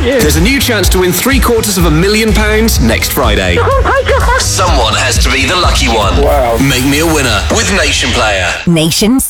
you. There's a new chance to win £750,000 next Friday. Oh my God. Someone has to be the lucky one. Wow. Make me a winner with Nation Player. Nation